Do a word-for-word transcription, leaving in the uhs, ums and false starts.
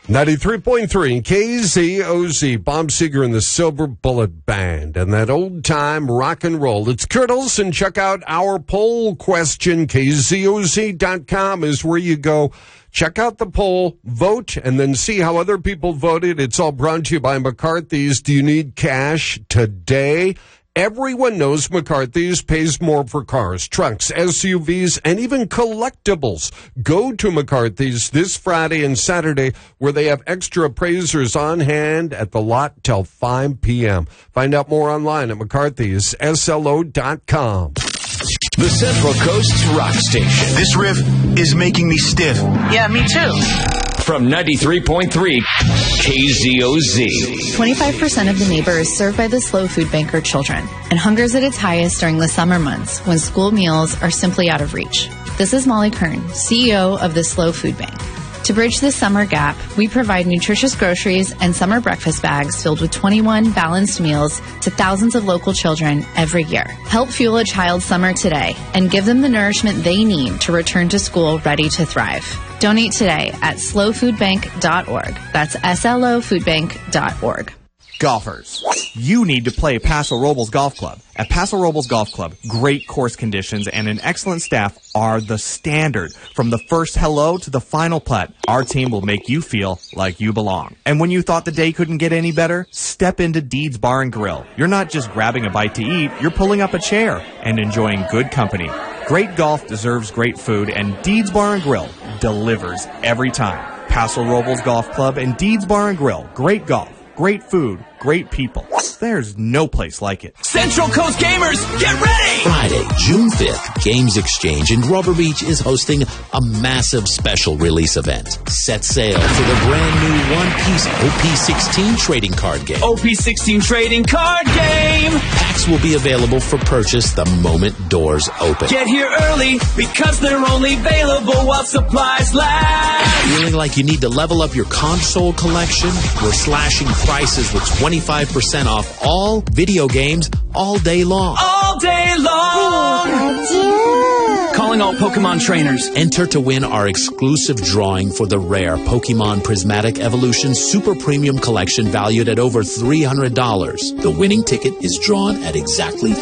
ninety-three point three K Z O Z, Bob Seger and the Silver Bullet Band, and that old-time rock and roll. It's Kurt Olson. Check out our poll question. K Z O Z dot com is where you go. Check out the poll, vote, and then see how other people voted. It's all brought to you by McCarthy's. Do you need cash today? Everyone knows McCarthy's pays more for cars, trucks, S U Vs, and even collectibles. Go to McCarthy's this Friday and Saturday, where they have extra appraisers on hand at the lot till five p.m. Find out more online at McCarthy's S L O dot com. The Central Coast's rock station. This riff is making me stiff. Yeah, me too. From ninety-three point three K Z O Z. twenty-five percent of the neighbor is served by the Slow Food Bank are children, and hunger is at its highest during the summer months when school meals are simply out of reach. This is Molly Kern, C E O of the Slow Food Bank. To bridge this summer gap, we provide nutritious groceries and summer breakfast bags filled with twenty-one balanced meals to thousands of local children every year. Help fuel a child's summer today and give them the nourishment they need to return to school ready to thrive. Donate today at slow food bank dot org. That's S L O food bank dot org. Golfers, you need to play Paso Robles Golf Club. At Paso Robles Golf Club, great course conditions and an excellent staff are the standard. From the first hello to the final putt, our team will make you feel like you belong. And when you thought the day couldn't get any better, step into Deeds Bar and Grill. You're not just grabbing a bite to eat, you're pulling up a chair and enjoying good company. Great golf deserves great food, and Deeds Bar and Grill delivers every time. Paso Robles Golf Club and Deeds Bar and Grill. Great golf, great food, great people. There's no place like it. Central Coast Gamers, get ready! Friday, June fifth, Games Exchange in Rubber Beach is hosting a massive special release event. Set sail for the brand new one-piece O P sixteen trading card game. O P sixteen trading card game! Packs will be available for purchase the moment doors open. Get here early because they're only available while supplies last. Feeling like you need to level up your console collection? We're slashing prices with twenty-five percent off all video games all day long. All day long! Calling all Pokemon trainers. Enter to win our exclusive drawing for the rare Pokemon Prismatic Evolution Super Premium Collection valued at over three hundred dollars. The winning ticket is drawn at exactly